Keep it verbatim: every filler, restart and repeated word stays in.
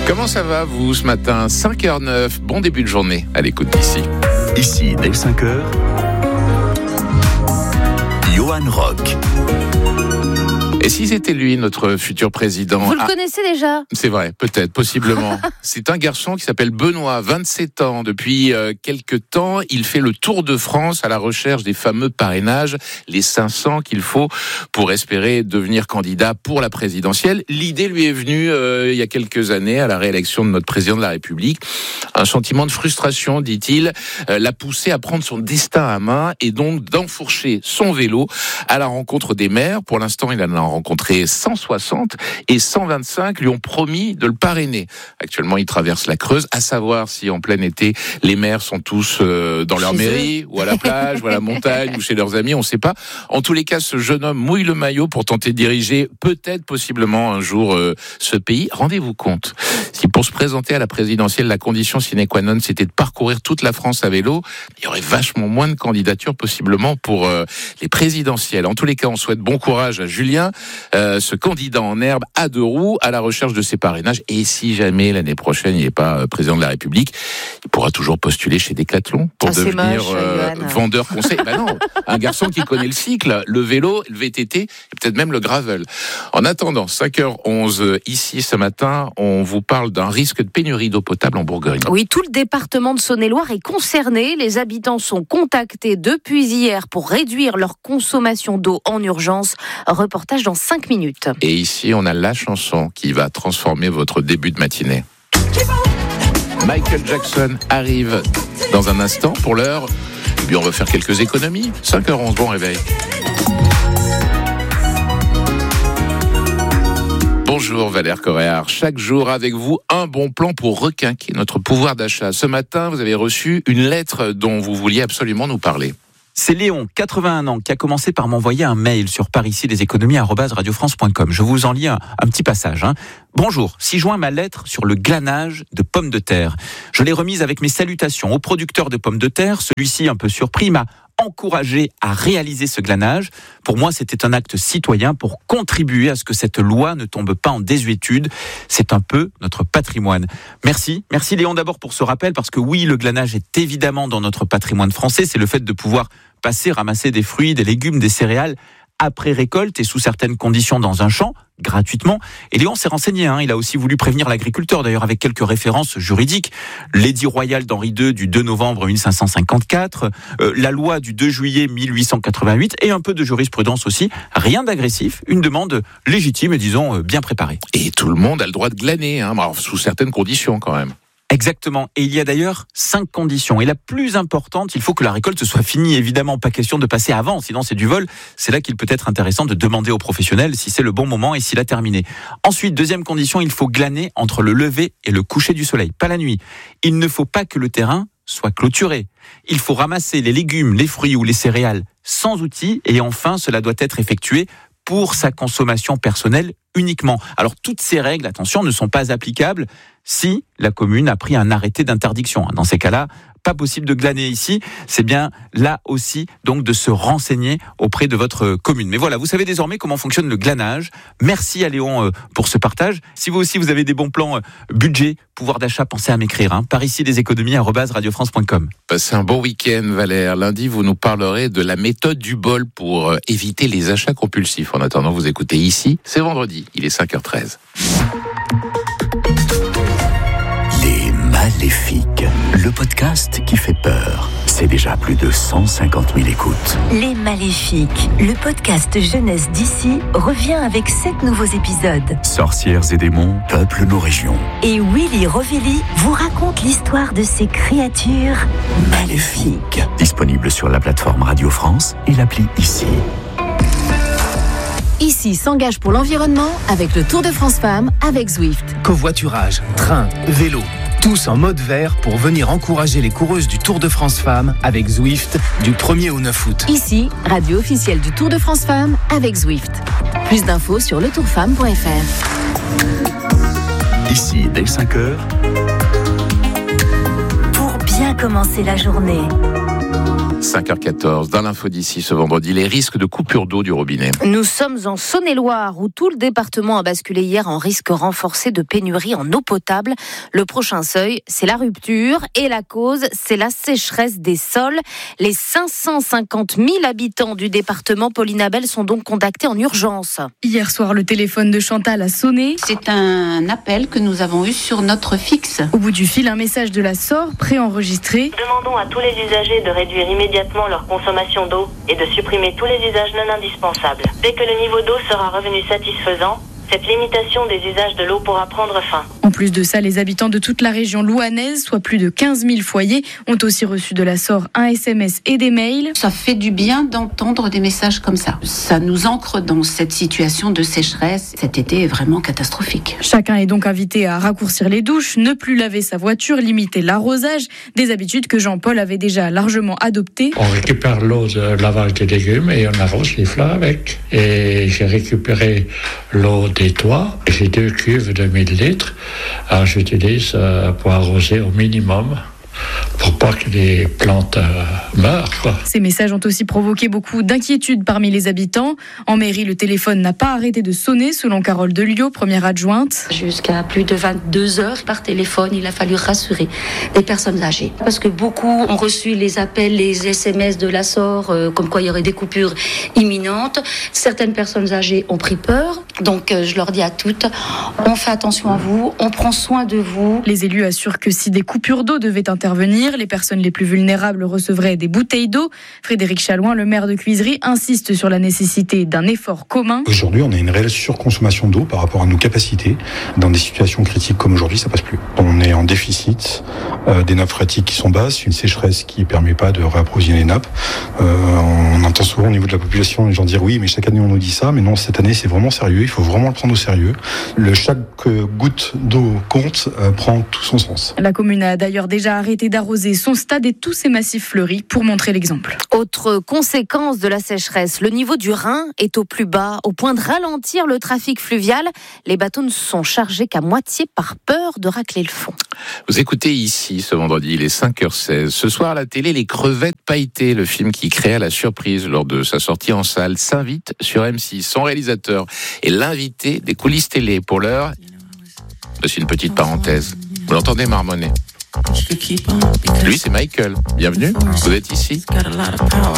Comment ça va, vous, ce matin ? cinq heures neuf, bon début de journée à l'écoute d'ici. Ici, dès cinq heures, Johan Rock. Et si c'était lui, notre futur président ? Vous le ah, connaissez déjà ? C'est vrai, peut-être, possiblement. C'est un garçon qui s'appelle Benoît, vingt-sept ans. Depuis euh, quelques temps, il fait le tour de France à la recherche des fameux parrainages, les cinq cents qu'il faut pour espérer devenir candidat pour la présidentielle. L'idée lui est venue euh, il y a quelques années à la réélection de notre président de la République. Un sentiment de frustration, dit-il, euh, l'a poussé à prendre son destin à main et donc d'enfourcher son vélo à la rencontre des maires. Pour l'instant, il en a rencontré cent soixante et cent vingt-cinq lui ont promis de le parrainer. Actuellement, il traverse la Creuse, à savoir si en plein été, les maires sont tous euh, dans leur chez mairie, eux. Ou à la plage, ou à la montagne, ou chez leurs amis, on ne sait pas. En tous les cas, ce jeune homme mouille le maillot pour tenter de diriger peut-être, possiblement un jour, euh, ce pays. Rendez-vous compte, si pour se présenter à la présidentielle, la condition sine qua non, c'était de parcourir toute la France à vélo, il y aurait vachement moins de candidatures, possiblement, pour euh, les présidentielles. En tous les cas, on souhaite bon courage à Julien, Euh, ce candidat en herbe à deux roues à la recherche de ses parrainages. Et si jamais l'année prochaine il n'est pas euh, président de la République, il pourra toujours postuler chez Decathlon pour ah, devenir moche, euh, vendeur conseil. Ben non, un garçon qui connaît le cycle, le vélo, le V T T et peut-être même le gravel. En attendant, cinq heures onze, ici ce matin, on vous parle d'un risque de pénurie d'eau potable en Bourgogne. Oui, tout le département de Saône-et-Loire est concerné. Les habitants sont contactés depuis hier pour réduire leur consommation d'eau en urgence. Reportage dans cinq minutes. Et ici, on a la chanson qui va transformer votre début de matinée. Michael Jackson arrive dans un instant. Pour l'heure, eh bien, on va faire quelques économies. cinq heures onze, bon réveil. Bonjour Valère Coréard, chaque jour avec vous, un bon plan pour requinquer notre pouvoir d'achat. Ce matin, vous avez reçu une lettre dont vous vouliez absolument nous parler. C'est Léon, quatre-vingt-un ans, qui a commencé par m'envoyer un mail sur par ici les économies arobase radio france point com. Je vous en lis un, un petit passage. Hein. Bonjour, si joint ma lettre sur le glanage de pommes de terre. Je l'ai remise avec mes salutations au producteur de pommes de terre. Celui-ci, un peu surpris, m'a encouragé à réaliser ce glanage. Pour moi, c'était un acte citoyen pour contribuer à ce que cette loi ne tombe pas en désuétude. C'est un peu notre patrimoine. Merci, merci Léon d'abord pour ce rappel, parce que oui, le glanage est évidemment dans notre patrimoine français. C'est le fait de pouvoir passer, ramasser des fruits, des légumes, des céréales après récolte et sous certaines conditions dans un champ, gratuitement. Et Léon s'est renseigné, hein. Il a aussi voulu prévenir l'agriculteur, d'ailleurs avec quelques références juridiques. L'édit royal d'Henri deux du deux novembre mille cinq cent cinquante-quatre, euh, la loi du deux juillet mille huit cent quatre-vingt-huit et un peu de jurisprudence aussi. Rien d'agressif, une demande légitime et disons euh, bien préparée. Et tout le monde a le droit de glaner, hein, alors, sous certaines conditions quand même. Exactement. Et il y a d'ailleurs cinq conditions. Et la plus importante, il faut que la récolte soit finie. Évidemment, pas question de passer avant, sinon c'est du vol. C'est là qu'il peut être intéressant de demander aux professionnels si c'est le bon moment et s'il a terminé. Ensuite, deuxième condition, il faut glaner entre le lever et le coucher du soleil, pas la nuit. Il ne faut pas que le terrain soit clôturé. Il faut ramasser les légumes, les fruits ou les céréales sans outils. Et enfin, cela doit être effectué pour sa consommation personnelle uniquement. Alors toutes ces règles, attention, ne sont pas applicables si la commune a pris un arrêté d'interdiction. Dans ces cas-là, pas possible de glaner ici. C'est bien là aussi donc de se renseigner auprès de votre commune. Mais voilà, vous savez désormais comment fonctionne le glanage. Merci à Léon pour ce partage. Si vous aussi vous avez des bons plans budget, pouvoir d'achat, pensez à m'écrire. Hein. Par ici les économies arobase radio france point com. Passez un bon week-end Valère. Lundi, vous nous parlerez de la méthode du bol pour éviter les achats compulsifs. En attendant, vous écoutez ici, c'est vendredi, il est cinq heures treize. Les Maléfiques, le podcast qui fait peur. C'est déjà plus de cent cinquante mille écoutes. Les Maléfiques, le podcast jeunesse d'ici, revient avec sept nouveaux épisodes. Sorcières et démons peuplent nos régions. Et Willy Rovelli vous raconte l'histoire de ces créatures maléfiques. Disponible sur la plateforme Radio France et l'appli Ici. Ici s'engage pour l'environnement avec le Tour de France Femmes avec Zwift. Covoiturage, train, vélo, tous en mode vert pour venir encourager les coureuses du Tour de France Femmes avec Zwift du premier au neuf août. Ici, radio officielle du Tour de France Femmes avec Zwift. Plus d'infos sur le tour femme point f r. Ici, dès cinq heures. Pour bien commencer la journée. cinq heures quatorze, dans l'info d'ici ce vendredi, les risques de coupure d'eau du robinet. Nous sommes en Saône-et-Loire où tout le département a basculé hier en risque renforcé de pénurie en eau potable. Le prochain seuil, c'est la rupture et la cause, c'est la sécheresse des sols. Les cinq cent cinquante mille habitants du département, Pauline Abel, sont donc contactés en urgence. Hier soir, le téléphone de Chantal a sonné. C'est un appel que nous avons eu sur notre fixe. Au bout du fil, un message de la S O R préenregistré. Demandons à tous les usagers de réduire immédiatement leur consommation d'eau et de supprimer tous les usages non indispensables. Dès que le niveau d'eau sera revenu satisfaisant, cette limitation des usages de l'eau pourra prendre fin. En plus de ça, les habitants de toute la région louhannaise, soit plus de quinze mille foyers, ont aussi reçu de la S O R un S M S et des mails. Ça fait du bien d'entendre des messages comme ça. Ça nous ancre dans cette situation de sécheresse. Cet été est vraiment catastrophique. Chacun est donc invité à raccourcir les douches, ne plus laver sa voiture, limiter l'arrosage, des habitudes que Jean-Paul avait déjà largement adoptées. On récupère l'eau de lavage des légumes et on arrose les fleurs avec. Et j'ai récupéré l'eau des toits. J'ai deux cuves de mille litres. Alors j'utilise euh, pour arroser au minimum pour pas que les plantes euh, meurent. Quoi. Ces messages ont aussi provoqué beaucoup d'inquiétudes parmi les habitants. En mairie, le téléphone n'a pas arrêté de sonner, selon Carole Delio, première adjointe. Jusqu'à plus de vingt-deux heures par téléphone, il a fallu rassurer les personnes âgées. Parce que beaucoup ont reçu les appels, les S M S de la S O R, euh, comme quoi il y aurait des coupures imminentes. Certaines personnes âgées ont pris peur. Donc euh, je leur dis à toutes, on fait attention à vous, on prend soin de vous. Les élus assurent que si des coupures d'eau devaient intervenir, les personnes les plus vulnérables recevraient des bouteilles d'eau. Frédéric Chalouin, le maire de Cuisery, insiste sur la nécessité d'un effort commun. Aujourd'hui, on a une réelle surconsommation d'eau par rapport à nos capacités. Dans des situations critiques comme aujourd'hui, ça passe plus. On est en déficit, euh, des nappes phréatiques qui sont basses, une sécheresse qui ne permet pas de réapprovisionner les nappes. Euh, on entend souvent au niveau de la population les gens dire oui, mais chaque année on nous dit ça, mais non, cette année c'est vraiment sérieux, il faut vraiment le prendre au sérieux. Le chaque goutte d'eau compte, euh, prend tout son sens. La commune a d'ailleurs déjà arrêté d'arroser son stade et tous ses massifs fleuris pour montrer l'exemple. Autre conséquence de la sécheresse, le niveau du Rhin est au plus bas, au point de ralentir le trafic fluvial. Les bateaux ne sont chargés qu'à moitié par peur de racler le fond. Vous écoutez ici ce vendredi, il est cinq heures seize. Ce soir à la télé, Les Crevettes Pailletées, le film qui créa la surprise lors de sa sortie en salle, s'invite sur M six. Son réalisateur est l'invité des coulisses télé. Pour l'heure, c'est une petite parenthèse. Vous l'entendez marmonner. Lui, c'est Michael. Bienvenue, vous êtes ici.